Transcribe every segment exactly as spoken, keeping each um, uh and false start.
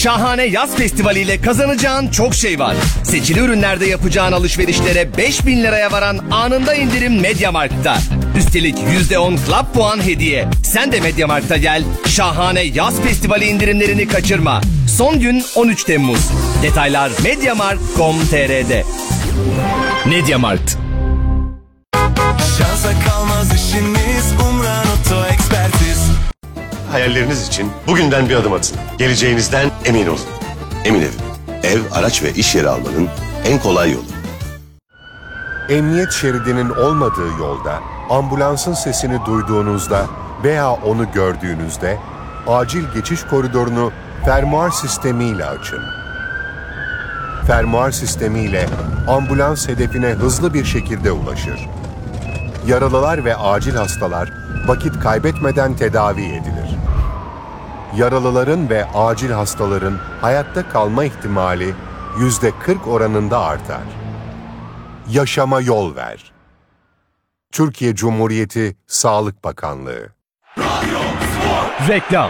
Şahane Yaz Festivali ile kazanacağın çok şey var. Seçili ürünlerde yapacağın alışverişlere beş bin liraya varan anında indirim MediaMarkt'ta. Üstelik yüzde on Club puan hediye. Sen de MediaMarkt'a gel. Şahane Yaz Festivali indirimlerini kaçırma. Son gün on üç Temmuz. Detaylar mediamarkt nokta com nokta tr'de. MediaMarkt. Şansa kalmaz işiniz, Umran Oto Ekspertiz. Hayalleriniz için bugünden bir adım atın. Geleceğinizden emin olun. Emin Ev. Ev, araç ve iş yeri almanın en kolay yolu. Emniyet şeridinin olmadığı yolda, ambulansın sesini duyduğunuzda veya onu gördüğünüzde acil geçiş koridorunu fermuar sistemiyle açın. Fermuar sistemiyle ambulans hedefine hızlı bir şekilde ulaşır. Yaralılar ve acil hastalar vakit kaybetmeden tedavi edilir. Yaralıların ve acil hastaların hayatta kalma ihtimali yüzde kırk oranında artar. Yaşama yol ver. Türkiye Cumhuriyeti Sağlık Bakanlığı. Reklam.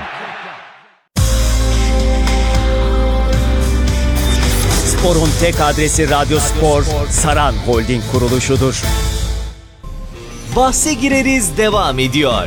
Spor'un tek adresi Radyo Spor, Saran Holding kuruluşudur. Bahse gireriz devam ediyor.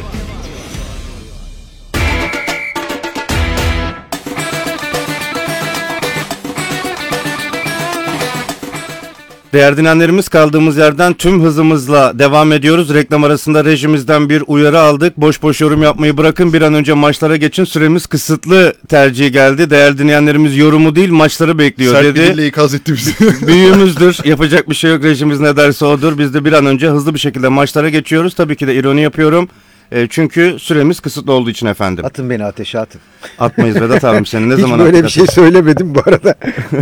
Değerli dinleyenlerimiz, kaldığımız yerden tüm hızımızla devam ediyoruz. Reklam arasında rejimizden bir uyarı aldık. Boş boş yorum yapmayı bırakın, bir an önce maçlara geçin. Süremiz kısıtlı tercih geldi. Değerli dinleyenlerimiz yorumu değil maçları bekliyor Sert dedi. Sert bir dille ikaz etti bizi. Büyüğümüzdür. Yapacak bir şey yok. Rejimiz ne derse odur. Biz de bir an önce hızlı bir şekilde maçlara geçiyoruz. Tabii ki de ironi yapıyorum. E, çünkü süremiz kısıtlı olduğu için efendim. Atın beni ateşe, atın. Atmayız Vedat abim, seni ne Hiç zaman böyle bir şey söylemedim bu arada.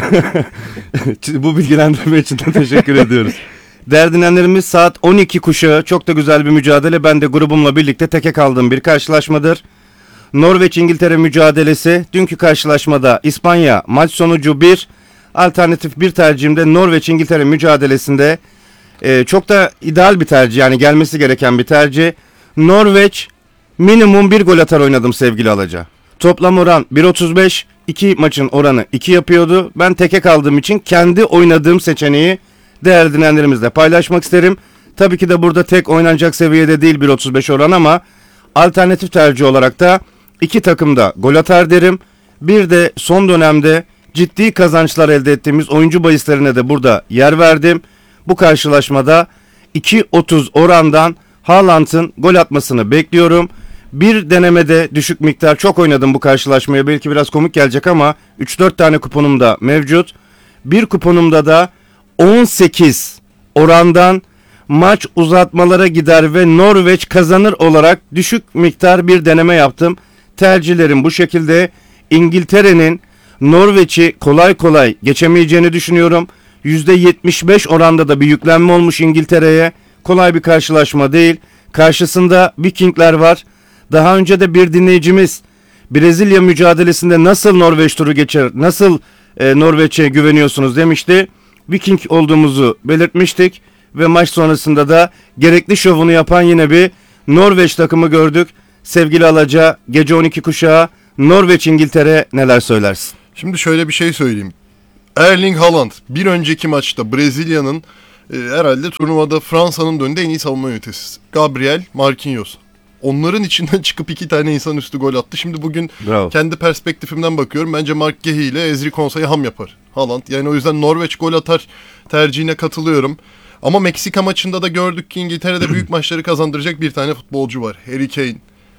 Bu bilgilendirme için de teşekkür ediyoruz. Değerli dinleyenlerimiz, saat on iki kuşağı, çok da güzel bir mücadele. Ben de grubumla birlikte teke kaldığım bir karşılaşmadır. Norveç-İngiltere mücadelesi. Dünkü karşılaşmada İspanya maç sonucu bir. Alternatif bir tercihimde Norveç-İngiltere mücadelesinde e, çok da ideal bir tercih, yani gelmesi gereken bir tercih. Norveç minimum bir gol atar oynadım sevgili Alaca. Toplam oran bir otuz beş, iki maçın oranı iki yapıyordu. Ben teke kaldığım için kendi oynadığım seçeneği değerli dinleyenlerimizle paylaşmak isterim. Tabii ki de burada tek oynanacak seviyede değil bir otuz beş oran, ama alternatif tercih olarak da iki takım da gol atar derim. Bir de son dönemde ciddi kazançlar elde ettiğimiz oyuncu bahislerine de burada yer verdim. Bu karşılaşmada iki otuz orandan Haaland'ın gol atmasını bekliyorum. Bir denemede düşük miktar çok oynadım bu karşılaşmaya. Belki biraz komik gelecek ama üç dört tane kuponum da mevcut. Bir kuponumda da on sekiz orandan maç uzatmalara gider ve Norveç kazanır olarak düşük miktar bir deneme yaptım. Tercihlerim bu şekilde. İngiltere'nin Norveç'i kolay kolay geçemeyeceğini düşünüyorum. yüzde yetmiş beş oranda da bir yüklenme olmuş İngiltere'ye. Kolay bir karşılaşma değil. Karşısında Vikingler var. Daha önce de bir dinleyicimiz Brezilya mücadelesinde nasıl Norveç turu geçer, nasıl e, Norveç'e güveniyorsunuz demişti. Viking olduğumuzu belirtmiştik ve maç sonrasında da gerekli şovunu yapan yine bir Norveç takımı gördük. Sevgili Alaca, gece on iki kuşağı Norveç-İngiltere, neler söylersin? Şimdi şöyle bir şey söyleyeyim. Erling Haaland bir önceki maçta Brezilya'nın e, herhalde turnuvada Fransa'nın da önünde en iyi savunma ünitesi. Gabriel, Marquinhos. Onların içinden çıkıp iki tane insan üstü gol attı. Şimdi bugün Bravo. kendi perspektifimden bakıyorum. Bence Mark Gehi ile Ezri Konsa'yı ham yapar Haaland. Yani o yüzden Norveç gol atar tercihine katılıyorum. Ama Meksika maçında da gördük ki İngiltere'de büyük maçları kazandıracak bir tane futbolcu var. Harry Kane.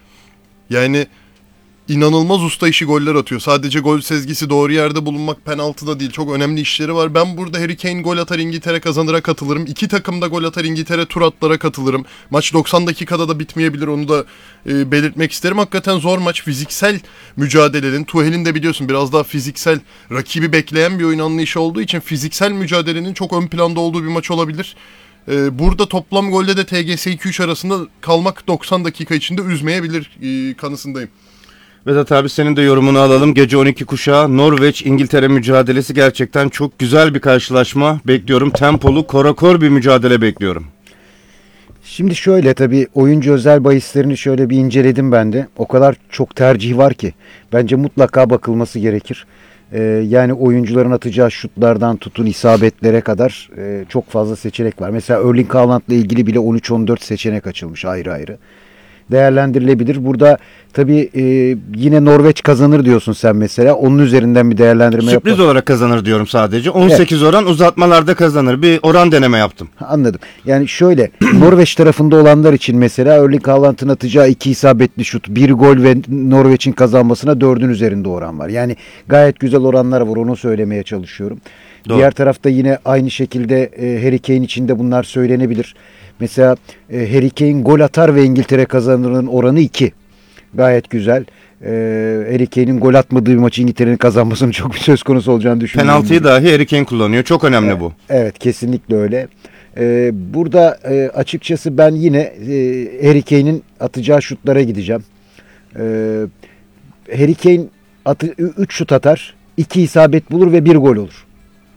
Yani inanılmaz usta işi goller atıyor. Sadece gol sezgisi, doğru yerde bulunmak, penaltıda değil. Çok önemli işleri var. Ben burada Harry Kane gol atar İngiltere kazanıra katılırım. İki takım da gol atar İngiltere tur atlara katılırım. Maç doksan dakikada da bitmeyebilir, onu da e, belirtmek isterim. Hakikaten zor maç. Fiziksel mücadelenin, Tuchel'in de biliyorsun biraz daha fiziksel, rakibi bekleyen bir oyun anlayışı olduğu için fiziksel mücadelenin çok ön planda olduğu bir maç olabilir. E, burada toplam golde de T G S iki üç arasında kalmak doksan dakika içinde üzmeyebilir e, kanısındayım. Vedat abi, senin de yorumunu alalım. Gece on iki kuşağı Norveç-İngiltere mücadelesi gerçekten çok güzel bir karşılaşma bekliyorum. Tempolu, korakor bir mücadele bekliyorum. Şimdi şöyle, tabii oyuncu özel bahislerini şöyle bir inceledim ben de. O kadar çok tercih var ki bence mutlaka bakılması gerekir. Ee, yani oyuncuların atacağı şutlardan tutun isabetlere kadar e, çok fazla seçenek var. Mesela Erling Haaland'la ilgili bile on üç on dört seçenek açılmış ayrı ayrı. Değerlendirilebilir. Burada tabii e, yine Norveç kazanır diyorsun sen mesela. Onun üzerinden bir değerlendirme Sürpriz yapalım. olarak kazanır diyorum sadece. on sekiz oran uzatmalarda kazanır. Bir oran deneme yaptım. Anladım. Yani şöyle Norveç tarafında olanlar için mesela Erling Haaland'ın atacağı iki isabetli şut, bir gol ve Norveç'in kazanmasına dördün üzerinde oran var. Yani gayet güzel oranlar var, onu söylemeye çalışıyorum. Doğru. Diğer tarafta yine aynı şekilde e, Harry Kane için de bunlar söylenebilir. Mesela e, Harry Kane gol atar ve İngiltere kazanırın oranı iki. Gayet güzel. E, Harry Kane'in gol atmadığı bir maçı İngiltere'nin kazanmasının çok bir söz konusu olacağını düşünüyorum. Penaltıyı dahi Harry Kane kullanıyor. Çok önemli bu. Evet, kesinlikle öyle. Ee, burada e, açıkçası ben yine e, Harry Kane'in atacağı şutlara gideceğim. Ee, Harry Kane üç şut atar, iki isabet bulur ve bir gol olur.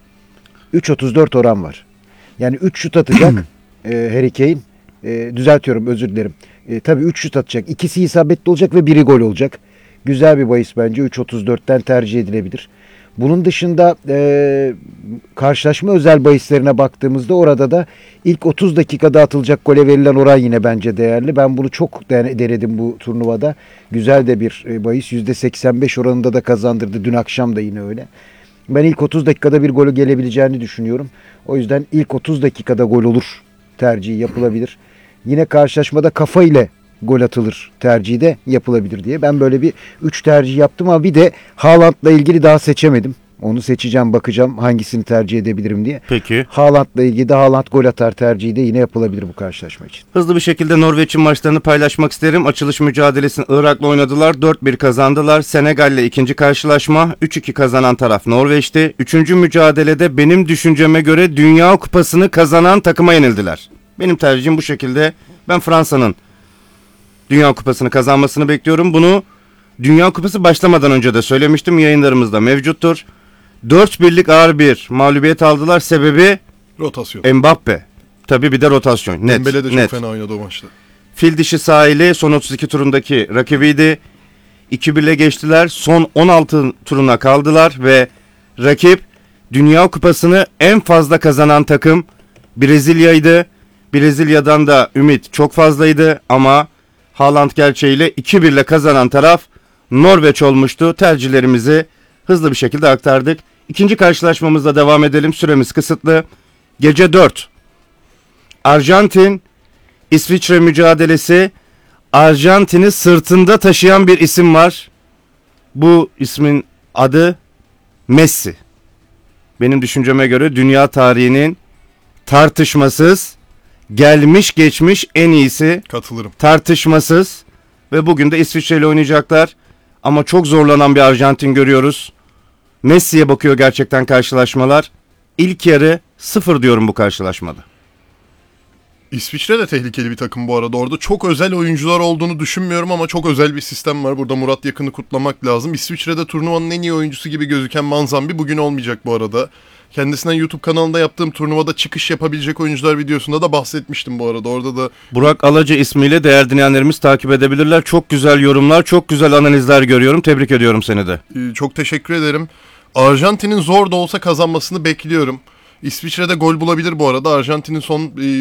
üç otuz dört oran var. Yani üç şut atacak e, Harry Kane. E, düzeltiyorum, özür dilerim. E, tabii üç şut atacak. İkisi isabetli olacak ve biri gol olacak. Güzel bir bahis bence. üç otuz dörtten tercih edilebilir. Bunun dışında e, karşılaşma özel bahislerine baktığımızda orada da ilk otuz dakikada atılacak gole verilen oran yine bence değerli. Ben bunu çok denedim bu turnuvada. Güzel de bir e, bahis. yüzde seksen beş oranında da kazandırdı. Dün akşam da yine öyle. Ben ilk otuz dakikada bir golü gelebileceğini düşünüyorum. O yüzden ilk otuz dakikada gol olur tercihi yapılabilir. Yine karşılaşmada kafa ile gol atılır tercihi de yapılabilir diye. Ben böyle bir üç tercih yaptım ama bir de Haaland'la ilgili daha seçemedim. Onu seçeceğim, bakacağım hangisini tercih edebilirim diye. Peki. Haaland'la ilgili de Haaland gol atar tercihi de yine yapılabilir bu karşılaşma için. Hızlı bir şekilde Norveç'in maçlarını paylaşmak isterim. Açılış mücadelesini Irak'la oynadılar. dört bir kazandılar. Senegal'le ikinci karşılaşma. üç iki kazanan taraf Norveç'ti. Üçüncü mücadelede benim düşünceme göre Dünya Kupası'nı kazanan takıma yenildiler. Benim tercihim bu şekilde. Ben Fransa'nın Dünya Kupası'nı kazanmasını bekliyorum. Bunu Dünya Kupası başlamadan önce de söylemiştim. Yayınlarımızda mevcuttur. dört birlik ağır bir mağlubiyet aldılar. Sebebi Rotasyon. Mbappe. Tabii bir de rotasyon. Net. Dembele de çok net. fena oynadı o maçta. Fil dişi sahili son otuz iki turundaki rakibiydi. iki birle geçtiler. Son on altı turuna kaldılar ve rakip Dünya Kupası'nı en fazla kazanan takım Brezilya'ydı. Brezilya'dan da ümit çok fazlaydı ama Haaland gerçeğiyle iki birle kazanan taraf Norveç olmuştu. Tercihlerimizi hızlı bir şekilde aktardık. İkinci karşılaşmamızla devam edelim. Süremiz kısıtlı. Gece dört. Arjantin İsviçre mücadelesi. Arjantin'i sırtında taşıyan bir isim var. Bu ismin adı Messi. Benim düşünceme göre dünya tarihinin tartışmasız, gelmiş geçmiş en iyisi. Katılırım. Tartışmasız. Ve bugün de İsviçre ile oynayacaklar. Ama çok zorlanan bir Arjantin görüyoruz. Messi'ye bakıyor gerçekten karşılaşmalar. İlk yarı sıfır diyorum bu karşılaşmada. İsviçre de tehlikeli bir takım bu arada. Orada çok özel oyuncular olduğunu düşünmüyorum ama çok özel bir sistem var. Burada Murat Yakın'ı kutlamak lazım. İsviçre'de turnuvanın en iyi oyuncusu gibi gözüken Manzambi bugün olmayacak bu arada. Kendisinden YouTube kanalında yaptığım turnuvada çıkış yapabilecek oyuncular videosunda da bahsetmiştim bu arada. Orada da Burak Alaca ismiyle değerli dinleyenlerimiz takip edebilirler. Çok güzel yorumlar, çok güzel analizler görüyorum. Tebrik ediyorum seni de. e, çok teşekkür ederim. Arjantin'in zor da olsa kazanmasını bekliyorum. İsviçre'de gol bulabilir bu arada. Arjantin'in son e,